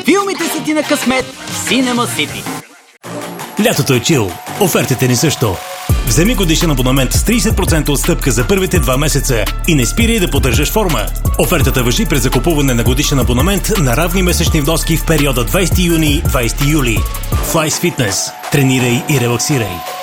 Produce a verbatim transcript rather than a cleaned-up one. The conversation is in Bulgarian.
Филмите са ти на късмет в Cinema City. Лятото е чил. Офертите ни също. Вземи годишен абонамент с трийсет процента отстъпка за първите два месеца и не спирай да поддържаш форма. Офертата важи при закупуване на годишен абонамент на равни месечни вноски в периода двайсети юни – двайсети юли. Fly с Fitness. Тренирай и релаксирай.